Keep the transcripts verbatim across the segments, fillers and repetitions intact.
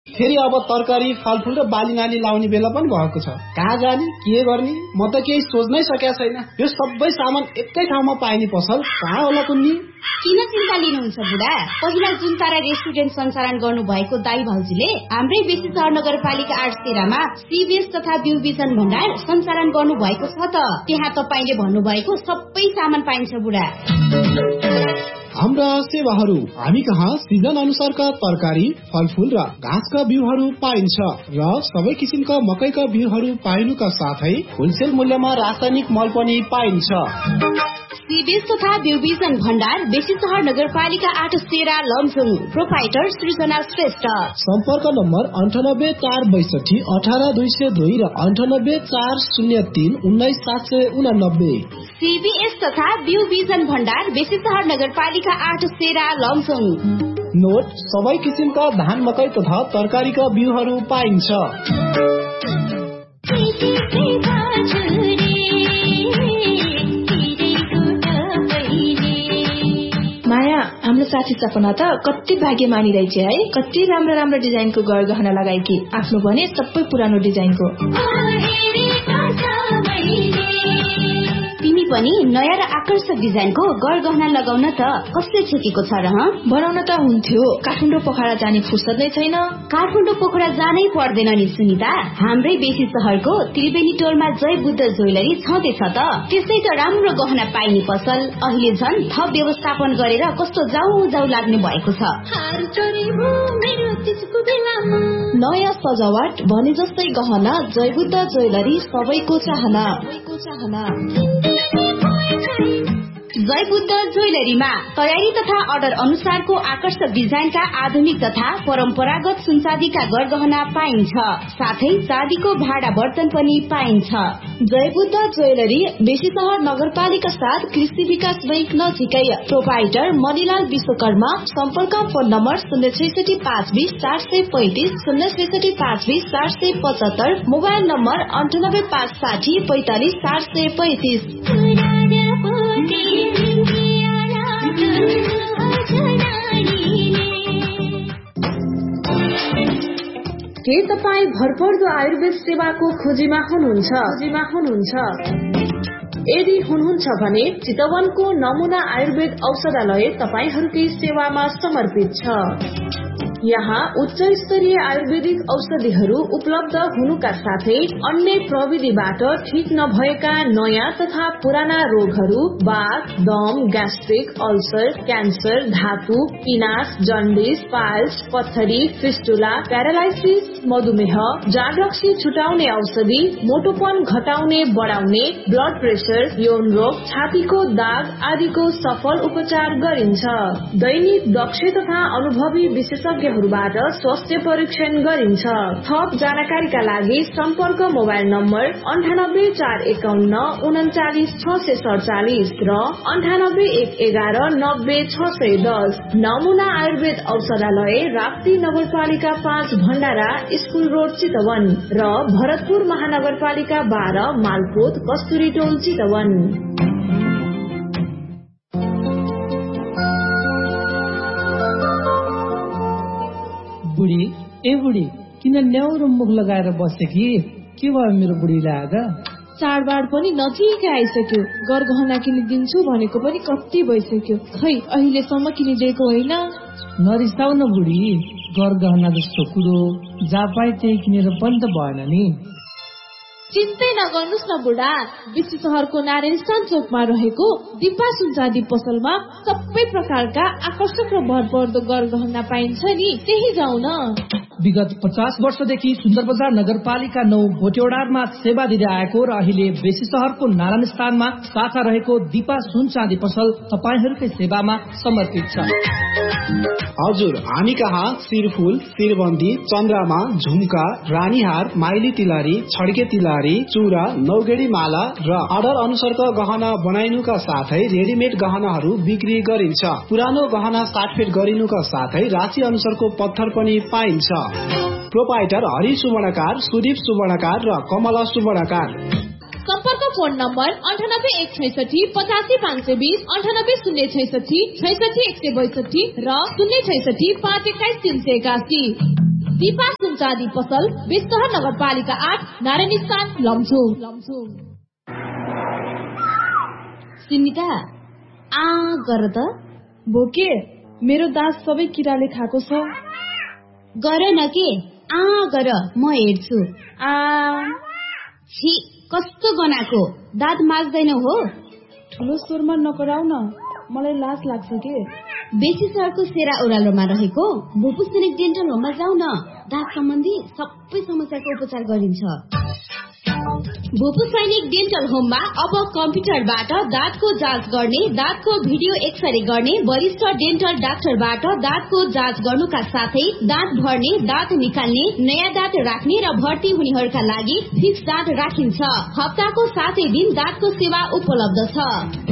फेरि अब तरकारी फलफुल र बाली नाली लाउने बेला पनि भएको छ। कहाँ जाने के गर्ने म त केही सोच्नै सकेको छैन। यो सबै सामान एकै ठाउँमा पाइने पसल कहाँ होला कुन्नी? किन चिन्ता लिनुहुन्छ बुढा? पहिला जुन तारा रेस्टुरेन्ट सञ्चालन गर्नु भएको दाई भाउजूले हाम्रै बेसी सहर नगरपालिका आठ तेह्रमा सीबीएस तथा ब्यू विजन भण्डार सञ्चालन गर्नु भएको छ त। त्यहाँ तपाईले भन्नुभएको सबै सामान पाइन्छ बुढा। हाम्रा सेवाहरू हामी कहाँ सिजन अनुसारका तरकारी फलफुल र घाँसका बिउहरू पाइन्छ र सबै किसिमका मकैका बिउहरू पाइनुका साथै होलसेल मूल्यमा रासायनिक मल पनि पाइन्छ। सीबीएस तथा ब्यूविजन भण्डार बेसी सहर नगरपालिका आठ तेह्र लमजुङ। प्रोपाइटर सृजना श्रेष्ठ। सम्पर्क नम्बर अन्ठानब्बे चार बैसठी अठार दुई सय दुई र अन्ठानब्बे चार शून्य तीन उन्नाइस सात सय उनानब्बे। सीबीएस तथा ब्यूविजन भण्डार बेसी सहर नगरपालिका आठ तेह्र लमजुङ। नोट सबै किसिमका धान मकै तथा तरकारीका बिउहरू पाइन्छ। माया, हाम्रो साथी सपना त कति भाग्यमानी रहेछ है। कति राम्रो राम्रो डिजाइनको गहना लगाएकी, आफ्नो भने सबै पुरानो डिजाइनको। तिमी पनि नयाँ र आकर्षक डिजाइनको गहना लगाउन त कसले छेकेको छ र? बनाउन त हुन्थ्यो, काठमाडौँ पोखरा जाने फुर्सद नै छैन। काठमाडौँ पोखरा जानै पर्दैन नि सुनिता। हाम्रै बेसी सहरको त्रिवेणी टोलमा जय बुद्ध ज्वेलरी छँदैछ त। त्यसै त राम्रो गहना पाइने पसल अहिले झन् थप व्यवस्थापन गरेर कस्तो जाउ जाउ लाग्ने भएको छ। नयाँ सजावट भने जस्तै गहना जय बुद्ध ज्वेलरी सबैको चाहना। जय बुद्ध ज्वेलरीमा तयारी तथा अर्डर अनुसारको आकर्षक डिजाइनका आधुनिक तथा परम्परागत सुनचाँदीका गरगहना पाइन्छ। साथै चाँदीको भाडा बर्तन पनि पाइन्छ। जय बुद्ध ज्वेलरी बेसी सहर नगरपालिका साथ कृषि विकास बैंक नजिकै। प्रोपाइटर मणिलाल विश्वकर्मा। सम्पर्क फोन नम्बर शून्य छैसठी पाँच बीस चार सय पैंतिस शून्य छैसठी पाँच बीस चार सय पचहत्तर। मोबाइल नम्बर अन्ठानब्बे पाँच साठी पैंतालिस चार सय पैंतिस। के तपाईँ भरपर्दो आयुर्वेद सेवाको खोजीमा हुनुहुन्छ? यदि हुनुहुन्छ भने चितवनको नमुना आयुर्वेद औषधालय तपाईहरूकै सेवामा समर्पित छ। यहाँ उच्च स्तरीय आयुर्वेदिक औषधिहरू उपलब्ध हुनुका साथै अन्य प्रविधिबाट ठीक नभएका नयाँ तथा पुराना रोगहरू बाथ, दम, ग्यास्ट्रिक, अल्सर, क्यान्सर, धातु, पिनास, जन्डिस, पाइल्स, पत्थरी, फिस्टुला, प्यारालाइसिस, मधुमेह, जागरक्सी छुटाउने औषधि, मोटोपन घटाउने बढाउने, ब्लड प्रेसर, यौन रोग, छातीको दाग आदिको सफल उपचार गरिन्छ। दैनिक दक्ष तथा अनुभवी विशेषज्ञ स्वास्थ्य परीक्षण गरिन्छ। थप जानकारीका लागि सम्पर्क मोबाइल नम्बर अन्ठानब्बे चार एकाउन्न उन्चालिस छ सय सडचालिस र अन्ठानब्बे एक एघार नब्बे छ सय दस। नमुना आयुर्वेद औषधालय राप्ती नगरपालिका पाँच भण्डारा स्कुल रोड चितवन र भरतपुर महानगरपालिका बाह्र मालपोत कस्तुरी टोल चितवन। बुढी ए बुढी किन न्याउरो मुख लगाएर बसे कि? के भयो मेरो बुढीलाई आज? चाडबाड पनि नजिकै आइसक्यो। गरगहना किनिदिन्छु भनेको पनि कति भइसक्यो, खै अहिलेसम्म किनिदिएको होइन। नरिसाउ न बुढी, गरगहना जस्तो कुरो जहाँ पाए त्यही किनेर पनि त भएन नि। चिन्तै नगर्नुहोस् न बुढा, बेसी सहरको नारायण स्थान चोकमा रहेको दिपा सुनचाँदी पसलमा सबै प्रकारका आकर्षक र भरपर्दो गरगहना पाइन्छ नि, त्यही जाउँ न। विगत पचास वर्षदेखि सुन्दर बजार नगरपालिका नौ भोटेवडारमा सेवा दिँदै आएको र अहिले बेसी सहरको नारायण स्थानमा शाखा रहेको दिपा सुनचाँदी पसल तपाईहरूकै सेवामा समर्पित छ। हजुर, हामी कहाँ शिरफुल, शिरबन्दी, चन्द्रमा, झुम्का, रानीहार, माइली तिलहरी, छड्के तिलहरी, चुरा, नौगेडी माला र अर्डर अनुसारका गहना बनाइनुका साथै रेडिमेड गहनाहरू बिक्री गरिन्छ। पुरानो गहना साटफेट गरिनुका साथै राशि अनुसारको पत्थर पनि पाइन्छ। प्रोपाइटर हरि सुवर्णकार, सुदीप सुवर्णकार र कमला सुवर्णकार। सम्पर्क फोन नम्बर अन्ठानब्बे एक छैसठी पचासी पाँच सय बीस अन्ठानब्बे शून्य छैसठी छैसठी एक सय बैसठी र शून्य छैसठी पाँच एक्काइस तीन सय एकासी। दीपा सुनचाँदी पसल बेसीसहर नगरपालिका आठ नारायणी स्थान लमजुङ। सुनिता आ गर त भोके मेरो दाँत सबै किराले खाएको छ। गर न के आ गर म हेर्छु। आ छि कस्तो गनाको दाँत माझ्दैन हो। ठुलो स्वरमा नकराउ न, मलाई लाज लाग्छ के। बेसी सहरको सेरा ओह्रालोमा रहेको भोपु सैनिक डेन्टल होममा जाऊ न, दाँत सम्बन्धी सबै समस्याको उपचार गरिन्छ। भोपु सैनिक डेन्टल होममा अब कम्प्युटरबाट दाँतको जाँच गर्ने, दाँतको भिडियो एक्सरे गर्ने, वरिष्ठ डेन्टल डाक्टरबाट दाँतको जाँच गर्नुका साथै दाँत भर्ने, दाँत निकाल्ने, नयाँ दाँत राख्ने र भर्ती हुनेहरूका लागि फिक्स दाँत राखिन्छ। हप्ताको सातै दिन दाँतको सेवा उपलब्ध छ।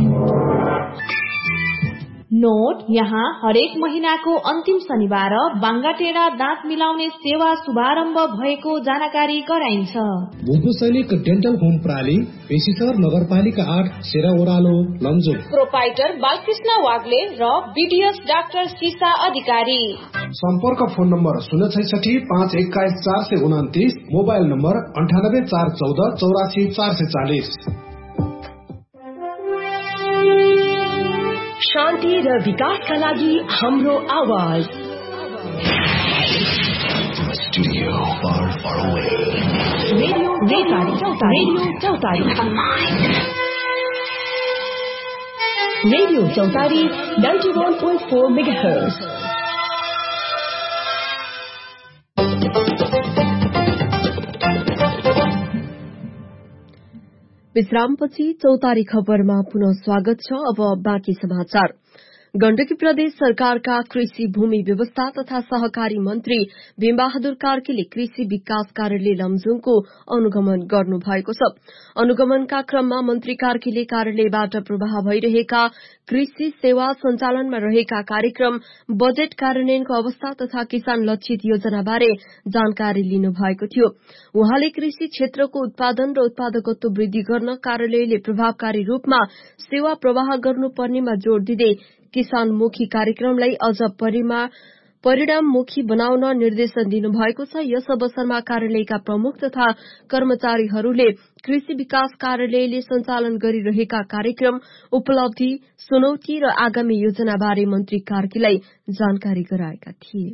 नोट, यहाँ हरेक महिनाको अन्तिम शनिबार बाङ्गाटेरा दाँत मिलाउने सेवा शुभारम्भ भएको जानकारी गराइन्छ। भोपु सैनिक डेन्टल होम प्राली बेसीसहर नगरपालिका आठ सेरा ओह्रालो लमजुङ। प्रोपाइटर बालकृष्ण वाग्ले र बीडीएस डाक्टर सीसा अधिकारी। सम्पर्क फोन नम्बर शून्य छैसठी पाँच एक्काइस चार सय उन्तिस, मोबाइल नम्बर अन्ठानब्बे चार चौध चौरासी चार सय चालिस। शान्ति र विकासका लागि हाम्रो आवाज। रेडियो चौतारी रेडियो चौतारी रेडियो चौतारी ninety one point four megahertz. विश्रामपछि चौतारी खबरमा पुनः स्वागत छ। अब बाँकी समाचार। गण्डकी प्रदेश सरकारका कृषि भूमि व्यवस्था तथा सहकारी मन्त्री भीमबहादुर कार्कीले कृषि विकास कार्यालय लमजुङको अनुगमन गर्नु भएको छ। अनुगमनका क्रममा मन्त्री कार्कीले कार्यालयबाट प्रवाह भइरहेका कृषि सेवा सञ्चालनमा रहेका कार्यक्रम, बजेट कार्यान्वयनको अवस्था तथा किसान लक्षित योजनाबारे जानकारी लिनु भएको थियो। उहाँले कृषि क्षेत्रको उत्पादन र उत्पादकत्व वृद्धि गर्न कार्यालयले प्रभावकारी रूपमा सेवा प्रवाह गर्नुपर्नेमा जोड़ दिँदै किसानमुखी कार्यक्रमलाई अझ परिणाममुखी बनाउन निर्देशन दिनुभएको छ। यस अवसरमा कार्यालयका प्रमुख तथा कर्मचारीहरूले कृषि विकास कार्यालयले सञ्चालन गरिरहेका कार्यक्रम, उपलब्धि, चुनौती र आगामी योजनाबारे मन्त्री कार्कीलाई जानकारी गराएका थिए।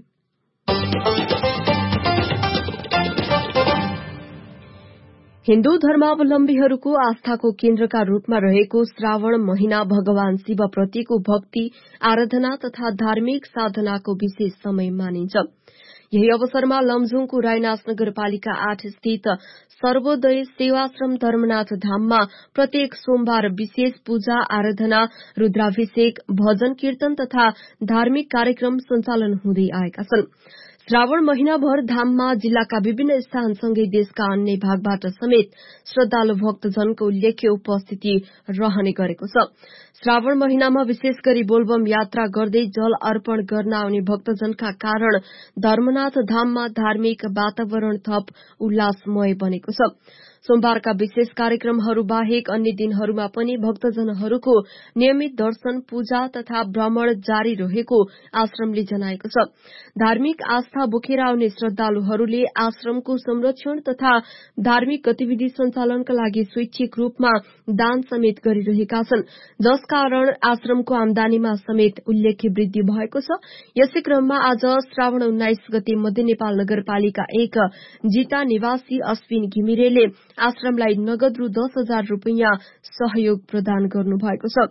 हिन्दू धर्मावलम्बीहरूको आस्थाको केन्द्रका रूपमा रहेको श्रावण महिना भगवान शिव प्रतिको भक्ति, आराधना तथा धार्मिक साधनाको विशेष समय मानिन्छ। यही अवसरमा लमजुङको रायनाथ नगरपालिका आठ स्थित सर्वोदय सेवाश्रम धर्मनाथ धाममा प्रत्येक सोमबार विशेष पूजा, आराधना, रुद्राभिषेक, भजन कीर्तन तथा धार्मिक कार्यक्रम सञ्चालन हुँदै आएका छन्। श्रावण महिनाभर धाममा जिल्लाका विभिन्न स्थानसँगै देशका अन्य भागबाट समेत श्रद्धालु भक्तजनको उल्लेख्य उपस्थिति रहने गरेको छ। श्रावण महिनामा विशेष गरी बोलबम यात्रा गर्दै जल अर्पण गर्न आउने भक्तजनका कारण धर्मनाथ धाममा धार्मिक वातावरण थप उल्लासमय बनेको छ। सोमबारका विशेष कार्यक्रमहरू बाहेक अन्य दिनहरूमा पनि भक्तजनहरूको नियमित दर्शन, पूजा तथा भ्रमण जारी रहेको आश्रमले जनाएको छ। धार्मिक आस्था बोकेर आउने श्रद्धालुहरूले आश्रमको संरक्षण तथा धार्मिक गतिविधि सञ्चालनका लागि स्वैच्छिक रूपमा दान समेत गरिरहेका छन्, जसकारण आश्रमको आमदानीमा समेत उल्लेख्य वृद्धि भएको छ। यसै क्रममा आज श्रावण उन्नाइस गते मध्य नेपाल नगरपालिका एक जिता निवासी अश्विन घिमिरेले आश्रमलाई नगद रु दस हजार रूपियाँ सहयोग प्रदान गर्नु भएको छ।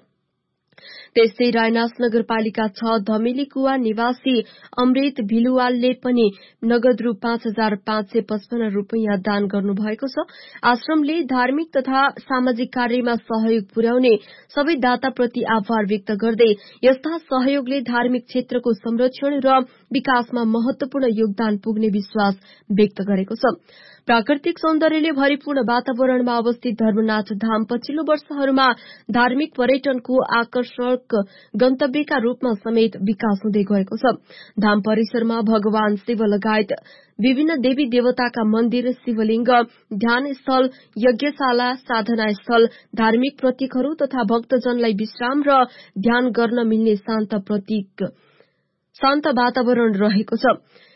त्यस्तै रायनाथ नगरपालिका छ धमेली कुवा निवासी अमृत भिलुवालले पनि नगद रु पाँच हजार पाँच सय पचपन्न रूपियाँ दान गर्नु भएको छ। आश्रमले धार्मिक तथा सामाजिक कार्यमा सहयोग पुर्याउने सबै दाताप्रति आभार व्यक्त गर्दै यस्ता सहयोगले धार्मिक क्षेत्रको संरक्षण र विकासमा महत्वपूर्ण योगदान पुग्ने विश्वास व्यक्त गरेको छ। प्राकृतिक सौन्दर्यले भरिपूर्ण वातावरणमा अवस्थित धर्मनाथ धाम पछिल्लो वर्षहरूमा धार्मिक पर्यटनको आकर्षक गन्तव्यका रूपमा समेत विकास हुँदै गएको छ। धाम परिसरमा भगवान शिव लगायत विभिन्न देवी देवताका मन्दिर, शिवलिंग, ध्यान स्थल, यज्ञशाला, साधना स्थल, धार्मिक प्रतीकहरू तथा भक्तजनलाई विश्राम र ध्यान गर्न मिल्ने शान्त प्रतीक शान्त वातावरण रहेको छ।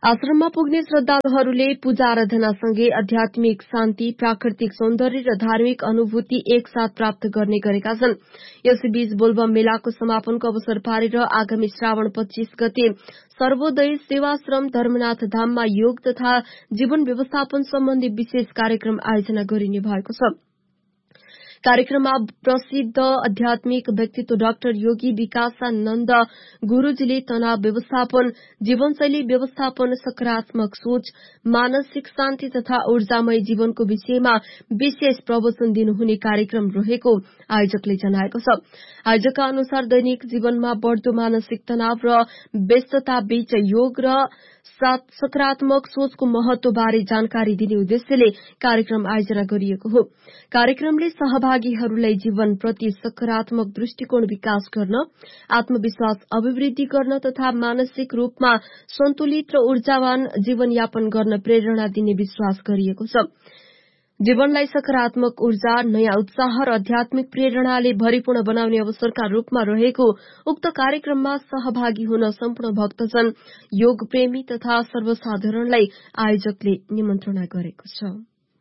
आश्रममा पुग्ने श्रद्धालुहरूले पूजा आराधनासँगै आध्यात्मिक शान्ति, प्राकृतिक सौन्दर्य र धार्मिक अनुभूति एकसाथ प्राप्त गर्ने गरेका छन्। यसैबीच बोलबम मेलाको समापनको अवसर पारेर आगामी श्रावण पच्चीस गते सर्वोदय सेवाश्रम धर्मनाथ धाममा योग तथा जीवन व्यवस्थापन सम्बन्धी विशेष कार्यक्रम आयोजना गरिने भएको छ। कार्यक्रममा प्रसिद्ध आध्यात्मिक व्यक्तित्व डाक्टर योगी विकासानन्द गुरूजीले तनाव व्यवस्थापन, जीवनशैली व्यवस्थापन, सकारात्मक सोच, मानसिक शान्ति तथा ऊर्जामय जीवनको विषयमा विशेष प्रवचन दिनुहुने कार्यक्रम रहेको आयोजकले जनाएको छ। आयोजकका अनुसार दैनिक जीवनमा बढ़दो मानसिक तनाव र व्यस्तता बीच योग र सकारात्मक सोचको महत्वबारे जानकारी दिने उद्देश्यले कार्यक्रम आयोजना गरिएको हो। कार्यक्रमले सहभागीहरूलाई जीवनप्रति सकारात्मक दृष्टिकोण विकास गर्न, आत्मविश्वास अभिवृद्धि गर्न तथा मानसिक रूपमा सन्तुलित र ऊर्जावान जीवनयापन गर्न प्रेरणा दिने विश्वास गरिएको छ। जीवनलाई सकारात्मक ऊर्जा, नयाँ उत्साह र आध्यात्मिक प्रेरणाले भरिपूर्ण बनाउने अवसरका रूपमा रहेको उक्त कार्यक्रममा सहभागी हुन सम्पूर्ण भक्तजन, योग प्रेमी तथा सर्वसाधारणलाई आयोजकले निमन्त्रणा गरेको छ।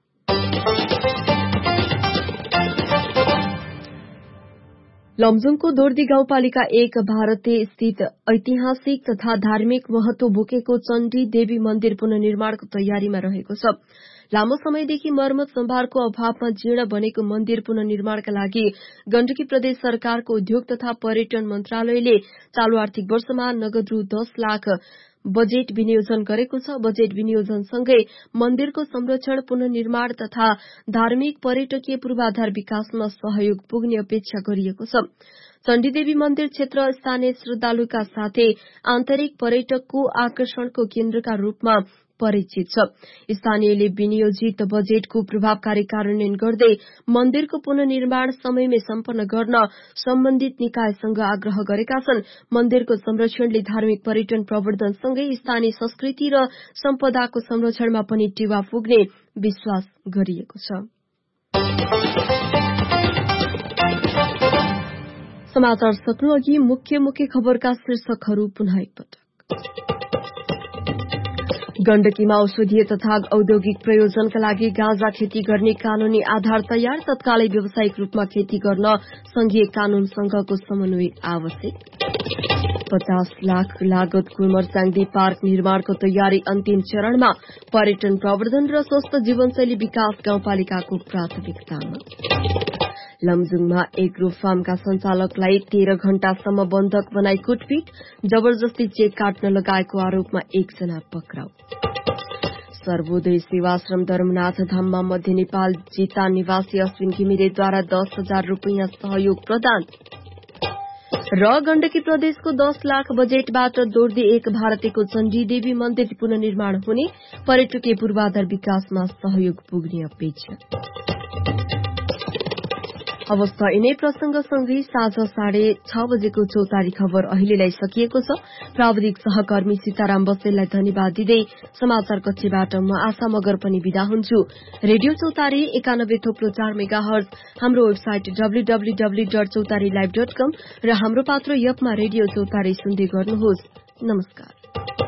लमजुङको दोर्दी गाउँपालिका एक भारतीय स्थित ऐतिहासिक तथा धार्मिक महत्व बोकेको चण्डी देवी मन्दिर पुननिर्माणको तयारीमा रहेको छ। लामो समयदेखि मर्मत सम्भारको अभावमा जीर्ण बनेको मन्दिर पुननिर्माणका लागि गण्डकी प्रदेश सरकारको उद्योग तथा पर्यटन मन्त्रालयले चालू आर्थिक वर्षमा नगद रु दस लाख बजेट विनियोजन गरेको छ। बजेट विनियोजनसँगै मन्दिरको संरक्षण, पुननिर्माण तथा धार्मिक पर्यटकीय पूर्वाधार विकासमा सहयोग पुग्ने अपेक्षा गरिएको छ। चण्डीदेवी मन्दिर क्षेत्र स्थानीय श्रद्धालुका साथै आन्तरिक पर्यटकको आकर्षणको केन्द्रका रूपमा परिचित छ। स्थानीयले विनियोजित बजेटको प्रभावकारी कार्यान्वयन गर्दै मन्दिरको पुननिर्माण समयमै सम्पन्न गर्न सम्बन्धित निकायसँग आग्रह गरेका छन्। मन्दिरको संरक्षणले धार्मिक पर्यटन प्रवर्धनसँगै स्थानीय संस्कृति र सम्पदाको संरक्षणमा पनि टेवा पुग्ने विश्वास गरिएको छ। समाचार सक्नु अघि मुख्य मुख्य खबरका शीर्षकहरू पुनः एकपटक। गण्डकीमा औषधीय तथा औद्योगिक प्रयोजनका लागि गाँजा खेती गर्ने कानूनी आधार तयार, तत्कालै व्यावसायिक रूपमा खेती गर्न संघीय कानून संघको समन्वय आवश्यक। पचास लाख लागतको मर्चाङदी पार्क निर्माणको तयारी अन्तिम चरणमा, पर्यटन प्रवर्धन र स्वस्थ जीवनशैली विकास गाउँपालिकाको प्राथमिकतामा। लमजुङमा एग्रो फार्मका संचालकलाई तेह्र घण्टासम्म बन्धक बनाई कुटपिट, जबरजस्ती चेक काट्न लगाएको आरोपमा एकजना पक्राउ। सर्वोदय सेवाश्रम धर्मनाथ धाममा मध्य नेपाल जिता निवासी अश्विन घिमिरेद्वारा दस हजार रूपियाँ सहयोग प्रदान र गण्डकी प्रदेशको दस लाख बजेटबाट दोर्दी एक भारतीयको चण्डीदेवी मन्दिर पुननिर्माण हुने, पर्यटकीय पूर्वाधार विकासमा सहयोग पुग्ने अपेक्षा। अवस्था यिनै प्रसंगसँगै साँझ साढे छ बजेको चौतारी खबर अहिलेलाई सकिएको छ। प्राविधिक सहकर्मी सीताराम बस्नेललाई धन्यवाद दिँदै समाचार कक्षबाट म आशा मगर पनि विदा हुन्छु। रेडियो चौतारी एकानब्बे थोप्लो चार मेगा हर्ज, हाम्रो website W W W dot चौतारी लाइभ डट कम र हाम्रो पात्रो यपमा रेडियो चौतारी सुन्दै गर्नुहोस्। नमस्कार।